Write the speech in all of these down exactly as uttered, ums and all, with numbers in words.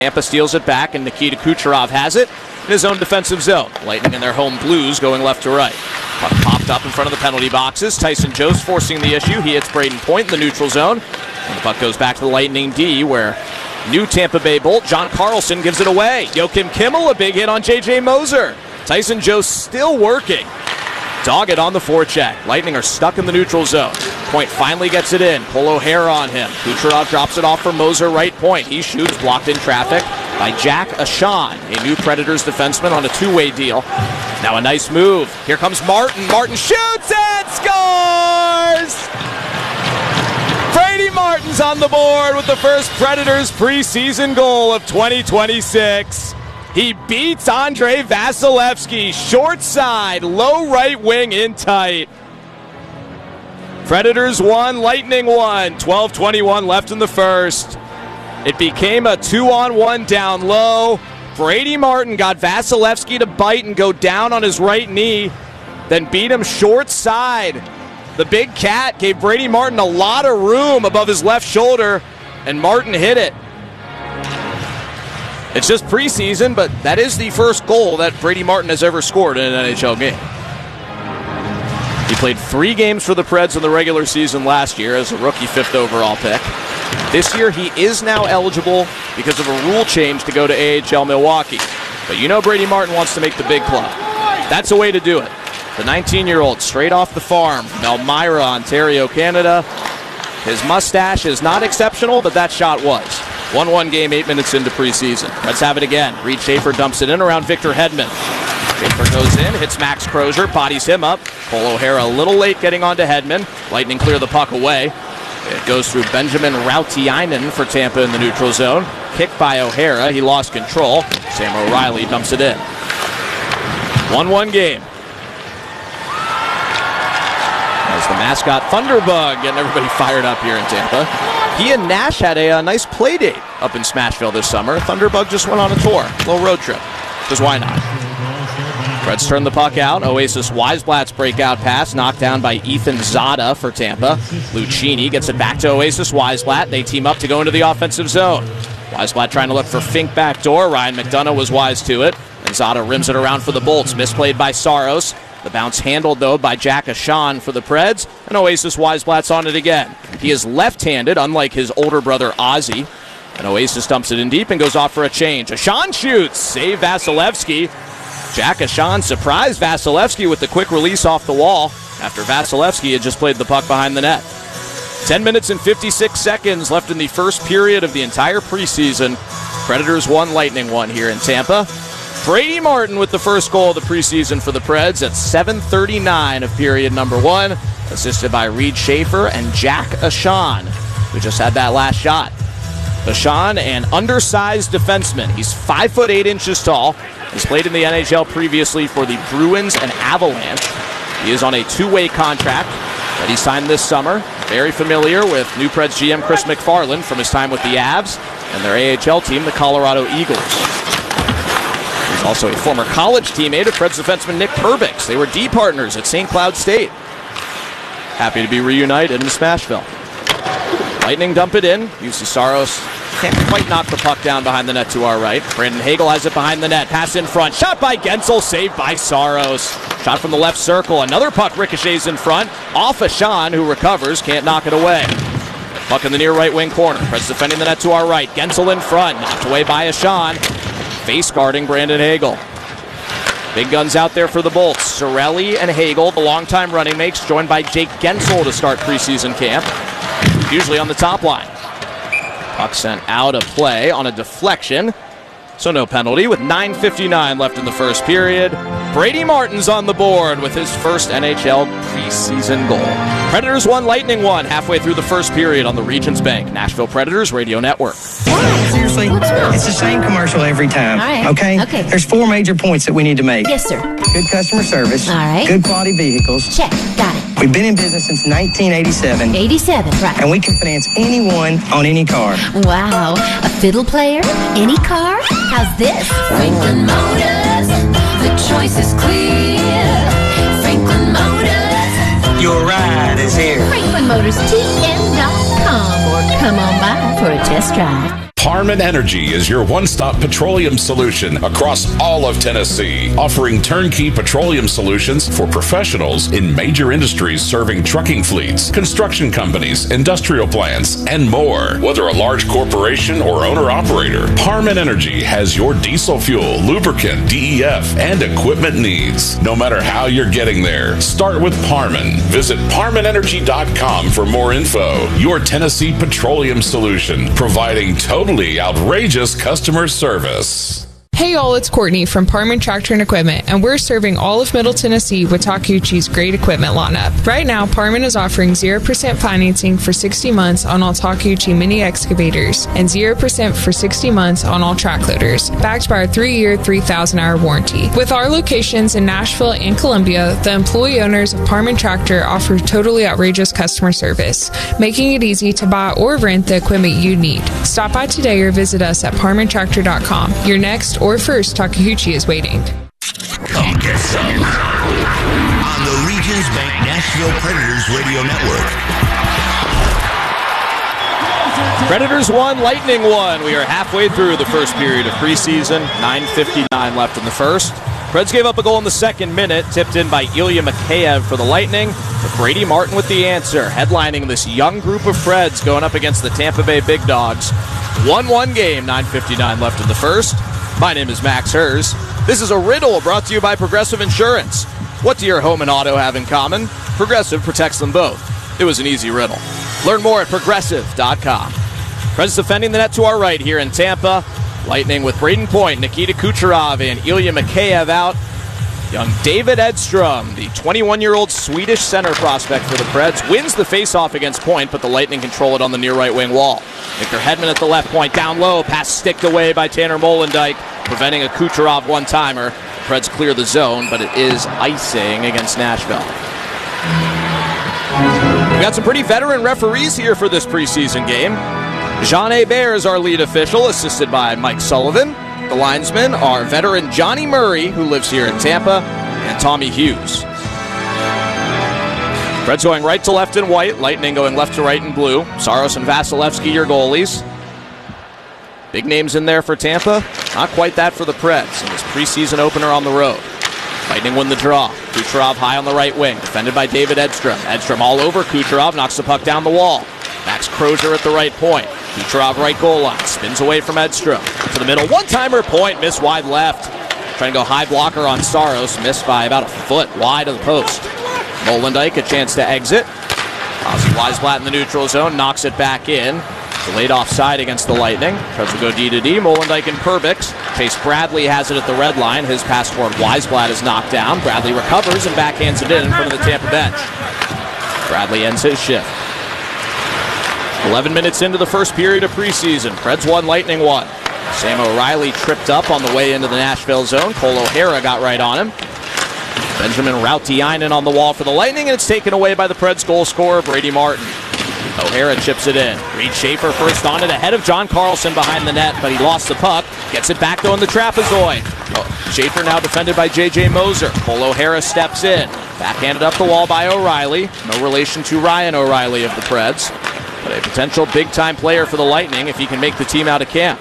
Tampa steals it back, and Nikita Kucherov has it in his own defensive zone. Lightning in their home blues going left to right. Puck popped up in front of the penalty boxes. Tyson Jost forcing the issue. He hits Braden Point in the neutral zone. And the puck goes back to the Lightning D, where new Tampa Bay Bolt John Carlson gives it away. Joakim Kimmel, a big hit on J J Moser. Tyson Jost still working. Dog it on the forecheck. Lightning are stuck in the neutral zone. Point finally gets it in. Cole O'Hara on him. Kucherov drops it off for Moser, right point. He shoots, blocked in traffic by Jack Ashan, a new Predators defenseman on a two-way deal. Now a nice move. Here comes Martin. Martin shoots and scores! Brady Martin's on the board with the first Predators preseason goal of twenty twenty-six. He beats Andrei Vasilevsky, short side, low right wing in tight. Predators won, Lightning won. twelve twenty-one left in the first. It became a two-on-one down low. Brady Martin got Vasilevsky to bite and go down on his right knee, then beat him short side. The big cat gave Brady Martin a lot of room above his left shoulder, and Martin hit it. It's just preseason, but that is the first goal that Brady Martin has ever scored in an N H L game. He played three games for the Preds in the regular season last year as a rookie fifth overall pick. This year he is now eligible because of a rule change to go to A H L Milwaukee. But you know Brady Martin wants to make the big club. That's a way to do it. The nineteen-year-old straight off the farm from Elmira, Ontario, Canada. His mustache is not exceptional, but that shot was. one one game, eight minutes into preseason. Let's have it again. Reed Schaefer dumps it in around Victor Hedman. Schaefer goes in, hits Max Crozier, bodies him up. Cole O'Hara a little late getting onto Hedman. Lightning clear the puck away. It goes through Benjamin Rautiainen for Tampa in the neutral zone. Kicked by O'Hara, he lost control. Sam O'Reilly dumps it in. one one game. As the mascot Thunderbug getting everybody fired up here in Tampa. He and Nash had a, a nice play date up in Smashville this summer. Thunderbug just went on a tour, a little road trip. Because why not? Preds turn the puck out. Oasis Weisblatt's breakout pass knocked down by Ethan Zada for Tampa. Lucchini gets it back to Oasis Weisblatt. They team up to go into the offensive zone. Weisblatt trying to look for Fink backdoor. Ryan McDonough was wise to it. And Zada rims it around for the Bolts. Misplayed by Saros. The bounce handled, though, by Jack Ashan for the Preds, and Oasis Weisblatt's on it again. He is left-handed, unlike his older brother Ozzy, and Oasis dumps it in deep and goes off for a change. Ashan shoots, save Vasilevsky. Jack Ashan surprised Vasilevsky with the quick release off the wall after Vasilevsky had just played the puck behind the net. ten minutes and fifty-six seconds left in the first period of the entire preseason. Predators won, Lightning won here in Tampa. Brady Martin with the first goal of the preseason for the Preds at seven thirty-nine of period number one, assisted by Reed Schaefer and Jack Ashan, who just had that last shot. Ashan, an undersized defenseman. He's five foot eight inches tall. He's played in the N H L previously for the Bruins and Avalanche. He is on a two-way contract that he signed this summer. Very familiar with new Preds G M Chris McFarland from his time with the Avs and their A H L team, the Colorado Eagles. He's also a former college teammate of Preds defenseman Nick Perbix. They were D partners at Saint Cloud State. Happy to be reunited in Smashville. Lightning dump it in. U C Saros can't quite knock the puck down behind the net to our right. Brandon Hagel has it behind the net. Pass in front. Shot by Gensel. Saved by Saros. Shot from the left circle. Another puck ricochets in front. Off Ashan, who recovers. Can't knock it away. Puck in the near right wing corner. Preds defending the net to our right. Gensel in front. Knocked away by Ashan. Face guarding Brandon Hagel. Big guns out there for the Bolts. Sorelli and Hagel, the longtime running mates, joined by Jake Gensel to start preseason camp. Usually on the top line. Puck sent out of play on a deflection. So no penalty with nine fifty-nine left in the first period. Brady Martin's on the board with his first N H L preseason goal. Predators won, Lightning won halfway through the first period on the Regions Bank Nashville Predators Radio Network. Seriously, it's the same commercial every time. All right. Okay? Okay. There's four major points that we need to make. Yes, sir. Good customer service. All right. Good quality vehicles. Check. Got it. We've been in business since nineteen eighty-seven. eighty-seven, right. And we can finance anyone on any car. Wow. A fiddle player? Any car? How's this? Franklin Motors, the choice is clear. Franklin Motors, Your ride is here. Franklin Motors T M dot com or come on by for a test drive. Harman Energy is your one-stop petroleum solution across all of Tennessee, offering turnkey petroleum solutions for professionals in major industries serving trucking fleets, construction companies, industrial plants, and more. Whether a large corporation or owner-operator, Harman Energy has your diesel fuel, lubricant, D E F, and equipment needs. No matter how you're getting there, start with Harman. Visit Harman Energy dot com for more info. Your Tennessee petroleum solution, providing total outrageous customer service. Hey all, it's Courtney from Parman Tractor and Equipment, and we're serving all of Middle Tennessee with Takeuchi's great equipment lineup. Right now, Parman is offering zero percent financing for sixty months on all Takeuchi mini excavators and zero percent for sixty months on all track loaders, backed by our three-year, three thousand hour warranty. With our locations in Nashville and Columbia, the employee owners of Parman Tractor offer totally outrageous customer service, making it easy to buy or rent the equipment you need. Stop by today or visit us at Parman Tractor dot com. Your next or first Takeuchi is waiting. Come get some on the Regions Bank Nashville Predators Radio Network. Predators won, Lightning won. We are halfway through the first period of preseason. nine fifty-nine left in the first. Preds gave up a goal in the second minute, tipped in by Ilya Mikheyev for the Lightning, with Brady Martin with the answer, headlining this young group of Preds going up against the Tampa Bay Big Dogs. one one game, nine fifty-nine left in the first. My name is Max Hers. This is a riddle brought to you by Progressive Insurance. What do your home and auto have in common? Progressive protects them both. It was an easy riddle. Learn more at Progressive dot com. Preds defending the net to our right here in Tampa. Lightning with Braden Point, Nikita Kucherov, and Ilya Mikheyev out. Young David Edstrom, the twenty-one-year-old Swedish center prospect for the Preds, wins the faceoff against Point, but the Lightning control it on the near right wing wall. Victor Hedman at the left point, down low, pass sticked away by Tanner Molendijk, preventing a Kucherov one-timer. The Preds clear the zone, but it is icing against Nashville. We got some pretty veteran referees here for this preseason game. Jean Hebert is our lead official, assisted by Mike Sullivan. The linesmen are veteran Johnny Murray, who lives here in Tampa, and Tommy Hughes. Preds going right to left in white, Lightning going left to right in blue. Saros and Vasilevsky, your goalies. Big names in there for Tampa. Not quite that for the Preds in this preseason opener on the road. Lightning win the draw. Kucherov high on the right wing, defended by David Edstrom. Edstrom all over Kucherov, knocks the puck down the wall. Max Crozier at the right point. Kucherov right goal line, spins away from Edstrom. To the middle, one-timer Point, miss wide left. Trying to go high blocker on Saros, missed by about a foot wide of the post. Molendijk a chance to exit. Ozzy Weisblatt in the neutral zone, knocks it back in. Delayed offside against the Lightning. Tries to go D to D. Molendijk and Perbix. Chase Bradley has it at the red line. His pass toward Weisblatt is knocked down. Bradley recovers and backhands it in in front of the Tampa bench. Bradley ends his shift. eleven minutes into the first period of preseason. Preds won, Lightning won. Sam O'Reilly tripped up on the way into the Nashville zone. Cole O'Hara got right on him. Benjamin Rautiainen on the wall for the Lightning, and it's taken away by the Preds goal scorer, Brady Martin. O'Hara chips it in. Reed Schaefer first on it, ahead of John Carlson behind the net, but he lost the puck. Gets it back though in the trapezoid. Oh, Schaefer now defended by J J Moser. Cole O'Hara steps in. Backhanded up the wall by O'Reilly. No relation to Ryan O'Reilly of the Preds, but a potential big-time player for the Lightning if he can make the team out of camp.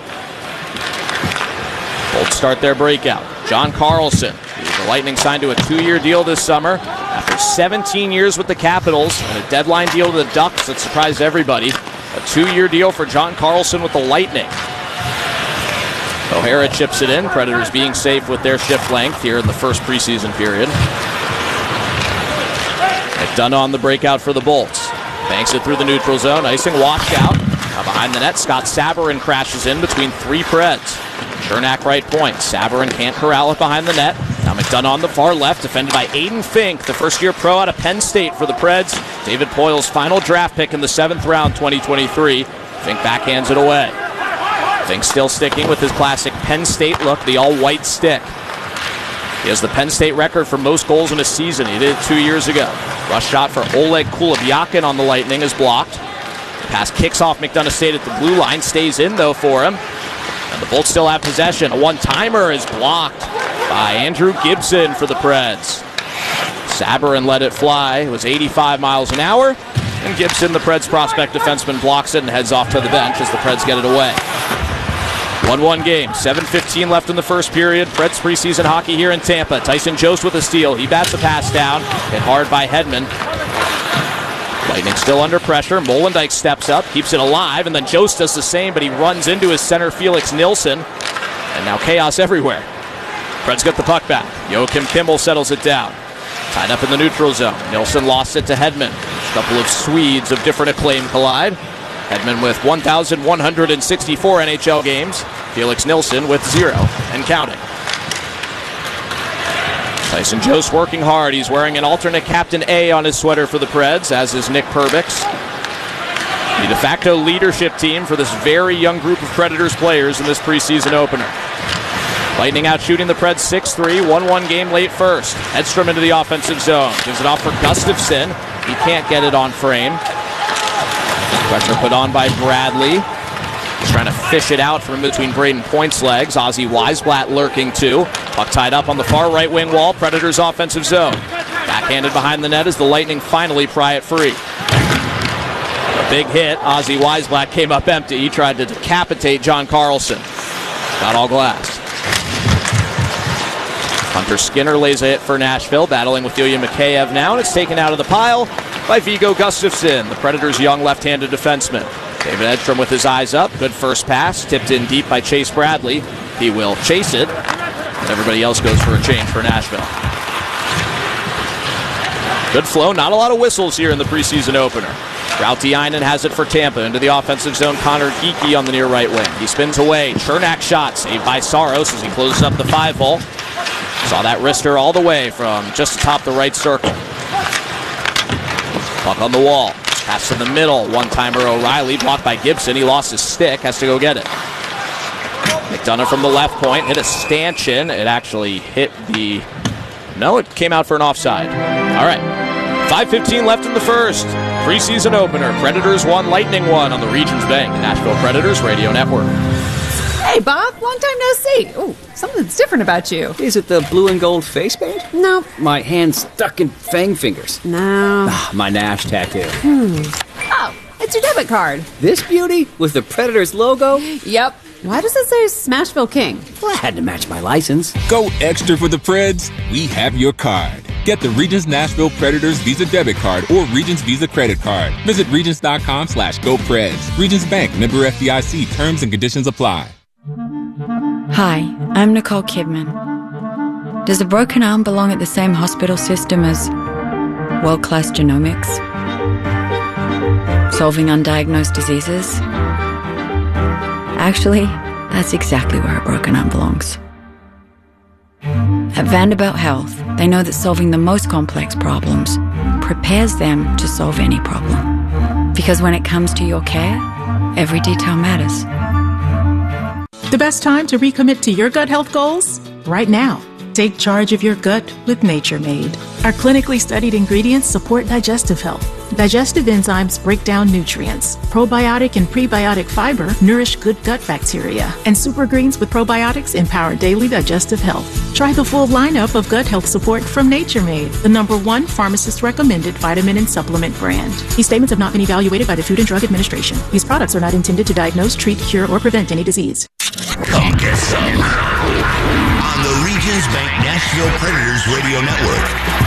Bolts start their breakout. John Carlson, the Lightning signed to a two-year deal this summer after seventeen years with the Capitals and a deadline deal to the Ducks that surprised everybody. A two-year deal for John Carlson with the Lightning. O'Hara chips it in. Predators being safe with their shift length here in the first preseason period. McDonough on the breakout for the Bolts. Banks it through the neutral zone. Icing washout. Now behind the net, Scott Sabarin crashes in between three Preds. Chernak right point. Sabarin can't corral it behind the net. Now McDonough on the far left, defended by Aiden Fink, the first-year pro out of Penn State for the Preds. David Poyle's final draft pick in the seventh round, twenty twenty-three. Fink backhands it away. Fink still sticking with his classic Penn State look, the all-white stick. He has the Penn State record for most goals in a season. He did it two years ago. Rush shot for Oleg Kulibyakin on the Lightning is blocked. The pass kicks off McDonough State at the blue line, stays in though for him. And the Bolts still have possession. A one-timer is blocked by Andrew Gibson for the Preds. Sabarin let it fly. It was eighty-five miles an hour. And Gibson, the Preds prospect defenseman, blocks it and heads off to the bench as the Preds get it away. one one game, seven fifteen left in the first period. Preds preseason hockey here in Tampa. Tyson Jost with a steal. He bats the pass down. Hit hard by Hedman. Lightning still under pressure. Molendijk steps up, keeps it alive, and then Jost does the same, but he runs into his center Felix Nilsson. And now chaos everywhere. Preds get the puck back. Joakim Kimmel settles it down. Tied up in the neutral zone. Nilsson lost it to Hedman. A couple of Swedes of different acclaim collide. Hedman with one thousand one hundred sixty-four N H L games. Felix Nilsson with zero and counting. Tyson Jost working hard. He's wearing an alternate Captain A on his sweater for the Preds, as is Nick Perbix. The de facto leadership team for this very young group of Predators players in this preseason opener. Lightning out shooting the Preds six three, one one game late first. Edstrom into the offensive zone. Gives it off for Gustafsson. He can't get it on frame. Pressure put on by Bradley. He's trying to fish it out from between Braden Point's legs. Ozzy Weisblatt lurking too. Puck tied up on the far right wing wall. Predators offensive zone. Backhanded behind the net as the Lightning finally pry it free. A big hit. Ozzy Weisblatt came up empty. He tried to decapitate John Carlson. Got all glass. Hunter Skinner lays a hit for Nashville, battling with Ilya Mikheyev now, and it's taken out of the pile by Viggo Gustafsson, the Predators' young left-handed defenseman. David Edstrom with his eyes up. Good first pass, tipped in deep by Chase Bradley. He will chase it, and everybody else goes for a change for Nashville. Good flow, not a lot of whistles here in the preseason opener. Rautiainen has it for Tampa. Into the offensive zone, Connor Geekie on the near right wing. He spins away. Chernak shot, saved by Saros as he closes up the five-hole. Saw that wrister all the way from just atop the right circle. Puck on the wall. Pass to the middle. One-timer O'Reilly, blocked by Gibson. He lost his stick, has to go get it. McDonough from the left point, hit a stanchion. It actually hit the... No, it came out for an offside. All right. five fifteen left in the first. Preseason opener. Predators one, Lightning one on the Regions Bank Nashville Predators Radio Network. Hey, Bob. Long time no see. Ooh, something's different about you. Is it the blue and gold face paint? No. My hands stuck in fang fingers. No. Ah, my Nash tattoo. Hmm. Oh, it's your debit card. This beauty with the Predators logo? Yep. Why does it say Smashville King? Well, I had to match my license. Go extra for the Preds. We have your card. Get the Regions Nashville Predators Visa Debit Card or Regions Visa Credit Card. Visit Regions.com slash GoPreds. Regions Bank, member F D I C. Terms and conditions apply. Hi, I'm Nicole Kidman. Does a broken arm belong at the same hospital system as world-class genomics? Solving undiagnosed diseases? Actually, that's exactly where a broken arm belongs. At Vanderbilt Health, they know that solving the most complex problems prepares them to solve any problem. Because when it comes to your care, every detail matters. The best time to recommit to your gut health goals? Right now. Take charge of your gut with Nature Made. Our clinically studied ingredients support digestive health. Digestive enzymes break down nutrients. Probiotic and prebiotic fiber nourish good gut bacteria. And super greens with probiotics empower daily digestive health. Try the full lineup of gut health support from Nature Made, the number one pharmacist-recommended vitamin and supplement brand. These statements have not been evaluated by the Food and Drug Administration. These products are not intended to diagnose, treat, cure, or prevent any disease. Come get some on the Regions Bank Nashville Predators Radio Network.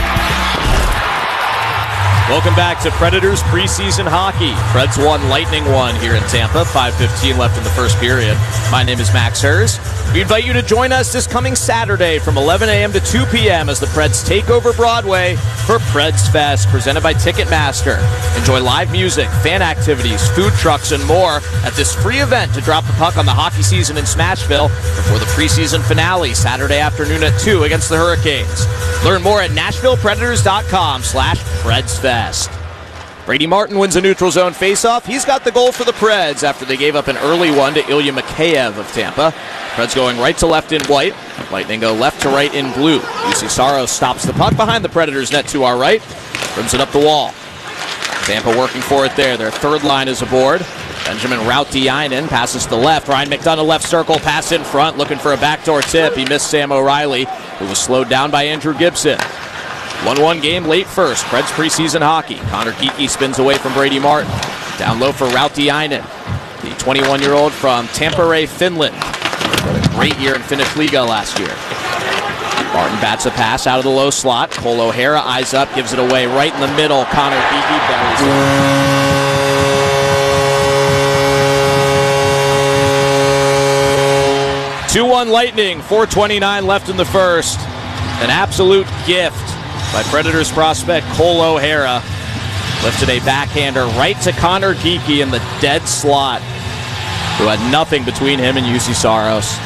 Welcome back to Predators preseason hockey. Preds one, Lightning one here in Tampa. five fifteen left in the first period. My name is Max Hers. We invite you to join us this coming Saturday from eleven a.m. to two p.m. as the Preds take over Broadway for Preds Fest, presented by Ticketmaster. Enjoy live music, fan activities, food trucks, and more at this free event to drop the puck on the hockey season in Smashville before the preseason finale Saturday afternoon at two against the Hurricanes. Learn more at NashvillePredators.com slash PredsFest. Brady Martin wins a neutral zone faceoff. He's got the goal for the Preds after they gave up an early one to Ilya Mikheyev of Tampa. Preds going right to left in white. Lightning go left to right in blue. U C Saros stops the puck behind the Predators net to our right. Rims it up the wall. Tampa working for it there. Their third line is aboard. Benjamin Rautiainen passes to the left. Ryan McDonough left circle, pass in front, looking for a backdoor tip. He missed Sam O'Reilly, who was slowed down by Andrew Gibson. one one game late first. Preds preseason hockey. Connor Geekie spins away from Brady Martin. Down low for Rautiainen, the twenty-one-year-old from Tampere, Finland. Had a great year in Finnish Liga last year. Martin bats a pass out of the low slot. Cole O'Hara eyes up, gives it away right in the middle. Connor Geekie buries it. two one Lightning, four twenty-nine left in the first. An absolute gift by Predators prospect Cole O'Hara. Lifted a backhander right to Connor Geekie in the dead slot, who had nothing between him and U C Saros.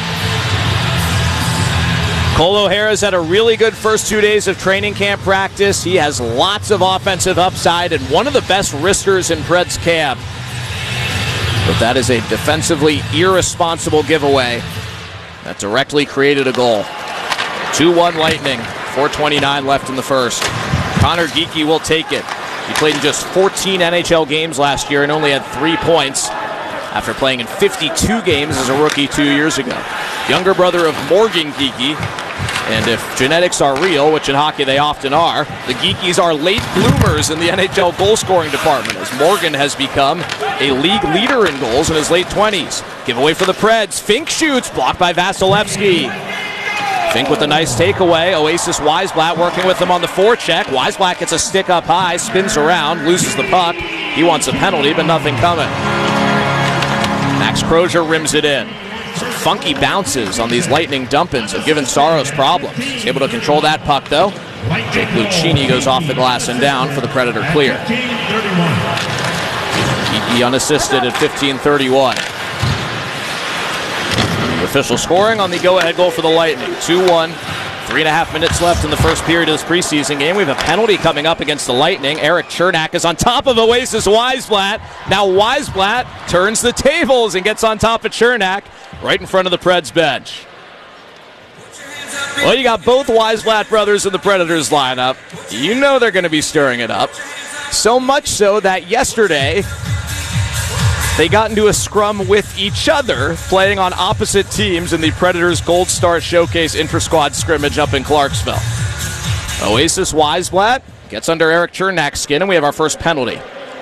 Cole O'Hara's had a really good first two days of training camp practice. He has lots of offensive upside and one of the best wristers in Preds camp. But that is a defensively irresponsible giveaway that directly created a goal. two one Lightning, four twenty-nine left in the first. Connor Geekie will take it. He played in just fourteen N H L games last year and only had three points after playing in fifty-two games as a rookie two years ago. Younger brother of Morgan Geekie, and if genetics are real, which in hockey they often are, the Geekies are late bloomers in the N H L goal-scoring department, as Morgan has become a league leader in goals in his late twenties. Giveaway for the Preds. Fink shoots, blocked by Vasilevsky. Fink with a nice takeaway. Oasis Weisblatt working with him on the forecheck. Weisblatt gets a stick up high, spins around, loses the puck. He wants a penalty, but nothing coming. Max Crozier rims it in. Some funky bounces on these Lightning dump-ins have given Saros problems. He's able to control that puck, though. Jake Lucchini goes off the glass and down for the Predator clear. Geekie unassisted at fifteen thirty-one. Official scoring on the go-ahead goal for the Lightning. two one. Three and a half minutes left in the first period of this preseason game. We have a penalty coming up against the Lightning. Eric Chernak is on top of Oasis Weisblatt. Now Weisblatt turns the tables and gets on top of Chernak right in front of the Preds bench. Well, you got both Weisblatt brothers in the Predators lineup. You know they're going to be stirring it up. So much so that yesterday they got into a scrum with each other, playing on opposite teams in the Predators Gold Star Showcase inter-squad scrimmage up in Clarksville. Oasis Weisblatt gets under Eric Chernak's skin, and we have our first penalty.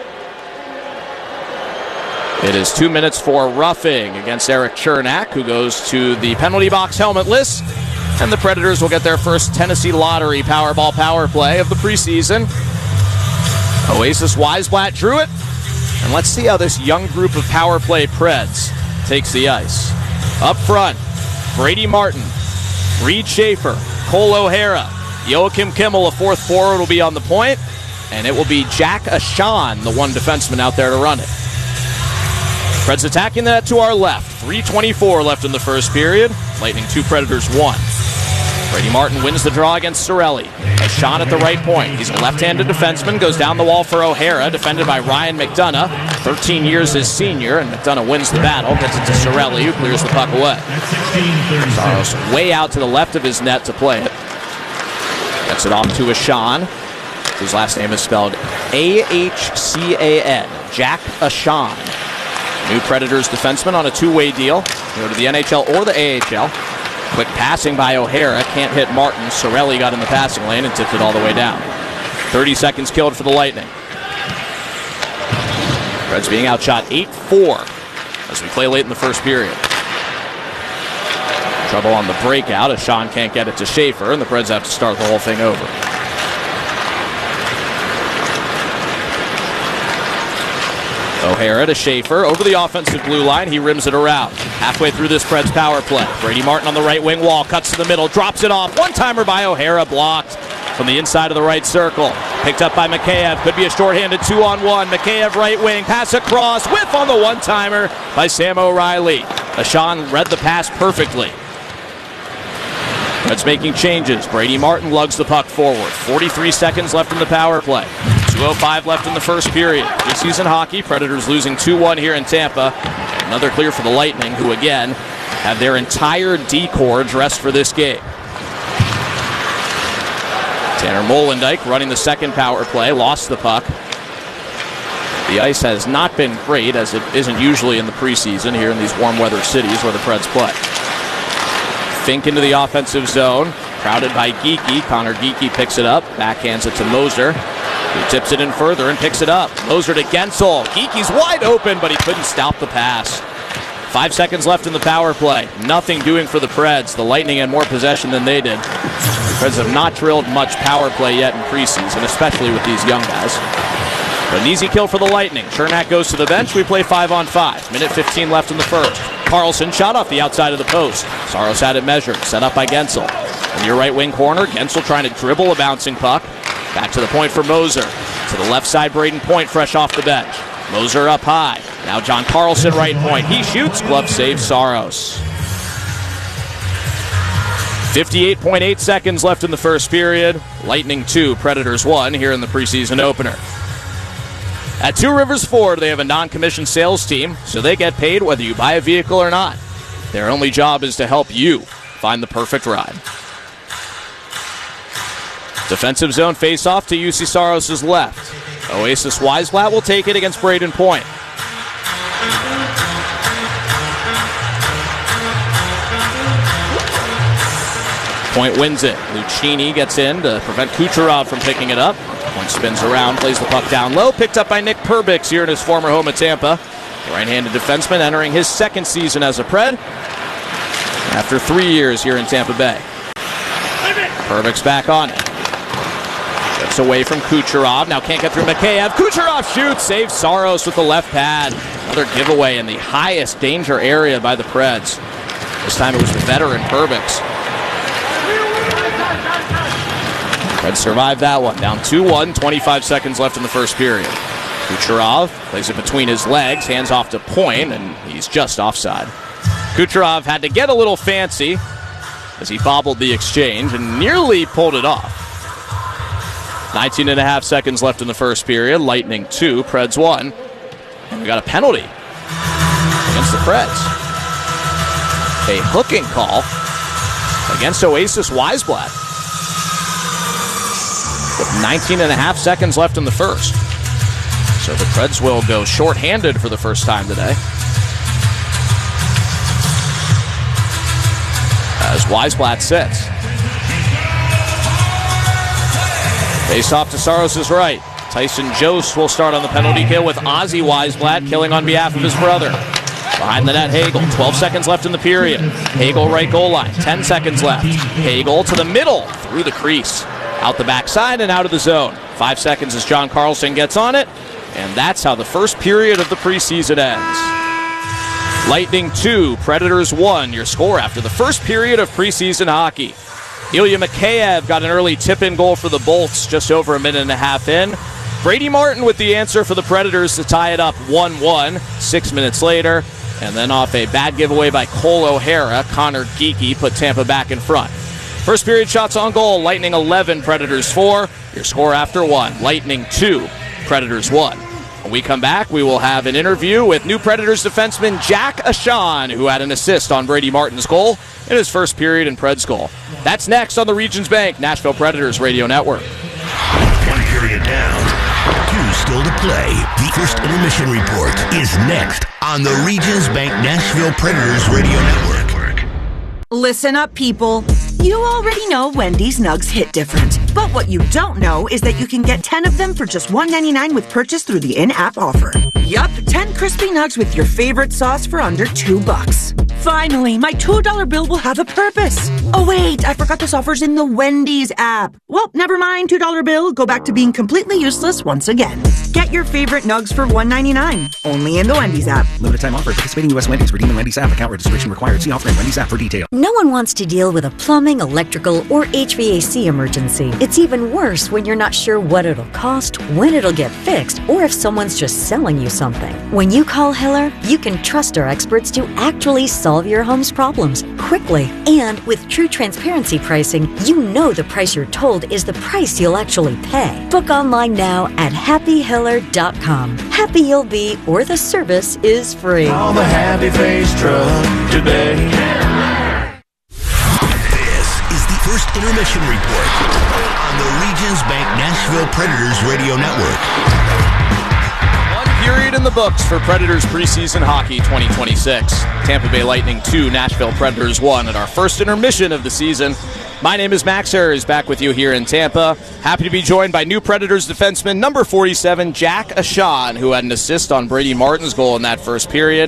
It is two minutes for roughing against Eric Chernak, who goes to the penalty box helmetless, and the Predators will get their first Tennessee Lottery Powerball power play of the preseason. Oasis Weisblatt drew it. And let's see how this young group of power play Preds takes the ice. Up front, Brady Martin, Reed Schaefer, Cole O'Hara, Joachim Kimmel, a fourth forward, will be on the point, and it will be Jack Ashan, the one defenseman out there to run it. Preds attacking that to our left. three twenty-four left in the first period. Lightning two, Predators one. Brady Martin wins the draw against Cirelli. Ashan at the right point. He's a left-handed defenseman, goes down the wall for O'Hara, defended by Ryan McDonough, thirteen years his senior, and McDonough wins the battle, gets it to Cirelli, who clears the puck away. Saros way out to the left of his net to play it. Gets it off to Ashan, whose last name is spelled A H C A N, Jack Ashan. New Predators defenseman on a two-way deal. Go to the N H L or the A H L. Quick passing by O'Hara, can't hit Martin. Cirelli got in the passing lane and tipped it all the way down. thirty seconds killed for the Lightning. Preds being outshot eight four as we play late in the first period. Trouble on the breakout as Sean can't get it to Schaefer, and the Preds have to start the whole thing over. O'Hara to Schaefer, over the offensive blue line, he rims it around. Halfway through this Preds power play. Brady Martin on the right wing wall, cuts to the middle, drops it off. One-timer by O'Hara, blocked from the inside of the right circle. Picked up by Mikheyev, could be a shorthanded two-on-one. Mikheyev right wing, pass across, whiff on the one-timer by Sam O'Reilly. Ashan read the pass perfectly. Preds making changes. Brady Martin lugs the puck forward. forty-three seconds left in the power play. two oh five left in the first period. Preseason hockey, Predators losing two one here in Tampa. Another clear for the Lightning, who again have their entire D-corps dressed for this game. Tanner Molendyk running the second power play, lost the puck. The ice has not been great, as it isn't usually in the preseason here in these warm weather cities where the Preds play. Fink into the offensive zone, crowded by Geekie. Connor Geekie picks it up, backhands it to Moser, who tips it in further and picks it up. Moser to Gensel. Geekie's wide open, but he couldn't stop the pass. Five seconds left in the power play. Nothing doing for the Preds. The Lightning had more possession than they did. The Preds have not drilled much power play yet in preseason, especially with these young guys. But an easy kill for the Lightning. Chernak goes to the bench. We play five on five. Minute fifteen left in the first. Carlson shot off the outside of the post. Saros had it measured. Set up by Gensel. In your right wing corner, Gensel trying to dribble a bouncing puck. Back to the point for Moser. To the left side, Braden Point fresh off the bench. Moser up high. Now John Carlson right point. He shoots. Glove save Saros. fifty-eight point eight seconds left in the first period. Lightning two, Predators one here in the preseason opener. At Two Rivers Ford, they have a non-commissioned sales team, so they get paid whether you buy a vehicle or not. Their only job is to help you find the perfect ride. Defensive zone face-off to U C Saros' left. Oasis Weisblatt will take it against Braden Point. Point wins it. Lucchini gets in to prevent Kucherov from picking it up. Point spins around, plays the puck down low, picked up by Nick Perbix here in his former home of Tampa. The right-handed defenseman entering his second season as a Pred after three years here in Tampa Bay. Perbix back on it. Gets away from Kucherov. Now can't get through Mikheyev. Kucherov shoots. Saves Saros with the left pad. Another giveaway in the highest danger area by the Preds. This time it was the veteran Perbix. Preds survived that one. Down two one. twenty-five seconds left in the first period. Kucherov plays it between his legs. Hands off to Point, and he's just offside. Kucherov had to get a little fancy as he bobbled the exchange and nearly pulled it off. nineteen and a half seconds left in the first period. Lightning two, Preds one. And we got a penalty against the Preds. A hooking call against Oasis Weisblatt. With nineteen and a half seconds left in the first. So the Preds will go shorthanded for the first time today. As Weisblatt sits. Face off to Saros' right. Tyson Jost will start on the penalty kill with Ozzy Weisblatt killing on behalf of his brother. Behind the net, Hagel. twelve seconds left in the period. Hagel right goal line. ten seconds left. Hagel to the middle. Through the crease. Out the backside and out of the zone. Five seconds as John Carlson gets on it. And that's how the first period of the preseason ends. Lightning two, Predators one. Your score after the first period of preseason hockey. Ilya Mikheyev got an early tip-in goal for the Bolts just over a minute and a half in. Brady Martin with the answer for the Predators to tie it up one one six minutes later. And then off a bad giveaway by Cole O'Hara, Connor Geekie put Tampa back in front. First period shots on goal, Lightning eleven, Predators four. Your score after one, Lightning two, Predators one. When we come back, we will have an interview with new Predators defenseman Jack Ashan, who had an assist on Brady Martin's goal in his first period in Preds goal. That's next on the Regions Bank Nashville Predators Radio Network. One period down, two still to play. The first intermission report is next on the Regions Bank Nashville Predators Radio Network. Listen up, people. You already know Wendy's Nugs hit different. But what you don't know is that you can get ten of them for just one ninety-nine with purchase through the in-app offer. Yup, ten crispy nugs with your favorite sauce for under two bucks. Finally, my two dollar bill will have a purpose. Oh wait, I forgot this offer's in the Wendy's app. Well, never mind, two dollar bill. Go back to being completely useless once again. Get your favorite nugs for one ninety-nine. Only in the Wendy's app. Limited time offer. Participating U S Wendy's. Redeem the Wendy's app. Account registration required. See offer in Wendy's app for detail. No one wants to deal with a plumbing, electrical, or H V A C emergency. It's even worse when you're not sure what it'll cost, when it'll get fixed, or if someone's just selling you something. When you call Hiller, you can trust our experts to actually solve your home's problems quickly. And with true transparency pricing, you know the price you're told is the price you'll actually pay. Book online now at happy hiller dot com. Happy you'll be, or the service is free. Call the Happy Face Truck today. This is the first intermission report on the Regions Bank Nashville Predators Radio Network. Period in the books for Predators preseason hockey twenty twenty-six. Tampa Bay Lightning two, Nashville Predators one at our first intermission of the season. My name is Max Harris, back with you here in Tampa. Happy to be joined by new Predators defenseman number forty-seven, Jack Ashan, who had an assist on Brady Martin's goal in that first period.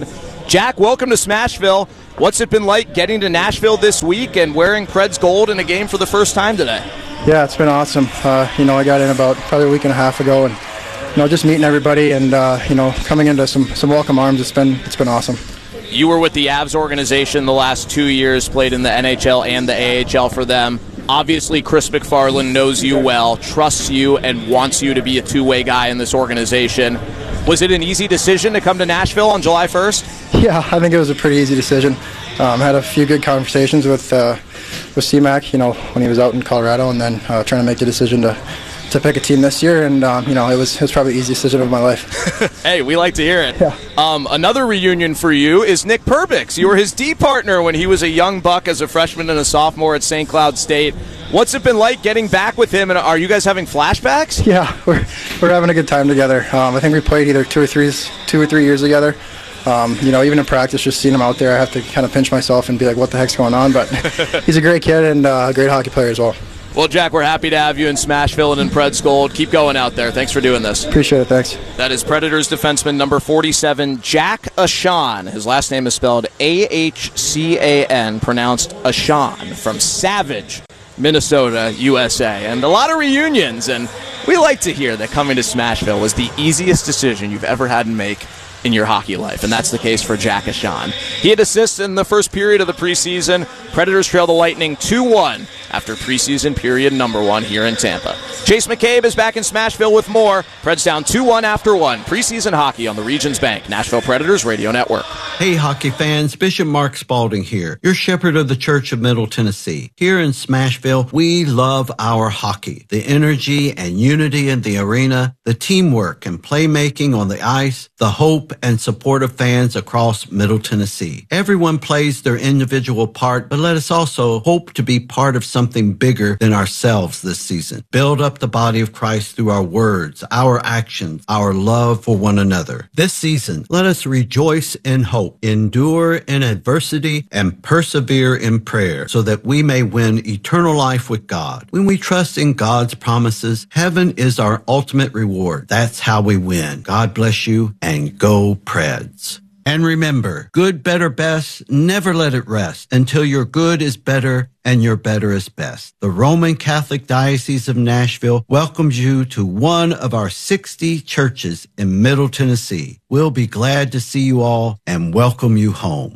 Jack, welcome to Smashville. What's it been like getting to Nashville this week and wearing Preds gold in a game for the first time today? Yeah, it's been awesome. Uh, you know, I got in about probably a week and a half ago, and you know, just meeting everybody and uh, you know, coming into some some welcome arms. It's been it's been awesome. You were with the Avs organization the last two years, played in the N H L and the A H L for them. Obviously, Chris MacFarland knows you well, trusts you, and wants you to be a two-way guy in this organization. Was it an easy decision to come to Nashville on July first? Yeah, I think it was a pretty easy decision. Um, had a few good conversations with uh, with C MAC, you know, when he was out in Colorado, and then uh, trying to make the decision to to pick a team this year, and um, you know, it was it was probably the easiest decision of my life. Hey, we like to hear it. Yeah. Um, another reunion for you is Nick Perbix. You were his D partner when he was a young buck as a freshman and a sophomore at Saint Cloud State. What's it been like getting back with him, and are you guys having flashbacks? Yeah, we're we're having a good time together. Um, I think we played either two or three two or three years together. Um, you know, even in practice, just seeing him out there, I have to kind of pinch myself and be like, what the heck's going on? But he's a great kid and uh, a great hockey player as well. Well, Jack, we're happy to have you in Smashville and in Preds Gold. Keep going out there. Thanks for doing this. Appreciate it. Thanks. That is Predators defenseman number forty-seven, Jack Ahcan. His last name is spelled A H C A N, pronounced Ahcan, from Savage, Minnesota, U S A. And a lot of reunions, and we like to hear that coming to Smashville was the easiest decision you've ever had to make in your hockey life, and that's the case for Jack Ahcan. He had assists in the first period of the preseason. Predators trail the Lightning two one after preseason period number one here in Tampa. Chase McCabe is back in Smashville with more. Preds down two one after one. Preseason hockey on the Regions Bank Nashville Predators Radio Network. Hey, hockey fans. Bishop Mark Spalding here, your shepherd of the Church of Middle Tennessee. Here in Smashville, we love our hockey. The energy and unity in the arena, the teamwork and playmaking on the ice, the hope and support of fans across Middle Tennessee. Everyone plays their individual part, but let us also hope to be part of something bigger than ourselves this season. Build up the body of Christ through our words, our actions, our love for one another. This season, let us rejoice in hope, endure in adversity, and persevere in prayer so that we may win eternal life with God. When we trust in God's promises, heaven is our ultimate reward. That's how we win. God bless you, and go Preds. And remember, good, better, best, never let it rest until your good is better and your better is best. The Roman Catholic Diocese of Nashville welcomes you to one of our sixty churches in Middle Tennessee. We'll be glad to see you all and welcome you home.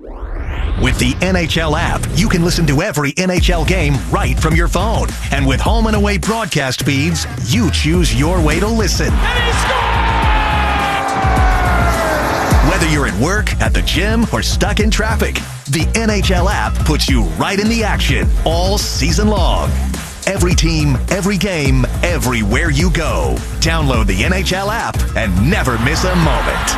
With the N H L app, you can listen to every N H L game right from your phone. And with home and away broadcast feeds, you choose your way to listen. Whether you're at work, at the gym, or stuck in traffic, the N H L app puts you right in the action all season long. Every team, every game, everywhere you go. Download the N H L app and never miss a moment.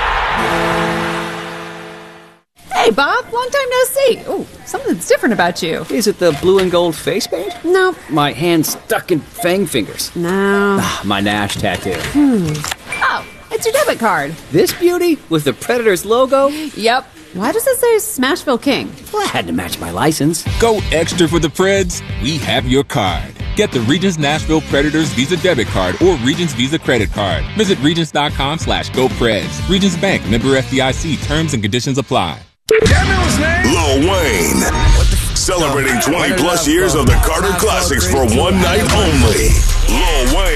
Hey, Bob, long time no see. Ooh, something's different about you. Is it the blue and gold face paint? No. My hands stuck in fang fingers. No. Ah, my Nash tattoo. Hmm. Oh, it's your debit card. This beauty with the Predators logo? Yep. Why does it say Smashville King? Well, I had to match my license. Go extra for the Preds. We have your card. Get the Regions Nashville Predators Visa debit card or Regions Visa credit card. Visit Regions.com slash go Preds. Regions Bank, member F D I C. Terms and conditions apply. Lil Wayne, celebrating twenty plus years of the Carter Classics for one night only. Lil Wayne.